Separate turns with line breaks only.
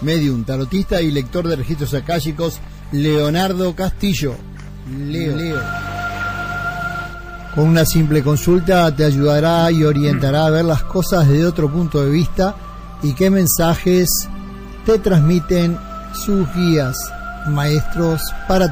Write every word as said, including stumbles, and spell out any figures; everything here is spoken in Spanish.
medium, tarotista y lector de registros akáshicos, Leonardo Castillo. Leo. Leo. Con una simple consulta te ayudará y orientará a ver las cosas desde otro punto de vista y qué mensajes te transmiten sus guías, maestros para